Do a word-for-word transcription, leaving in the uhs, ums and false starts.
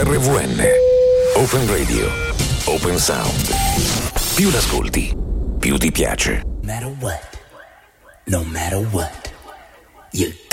R V N. Open Radio. Open Sound. Più l'ascolti, più ti piace. No matter what, no matter what, you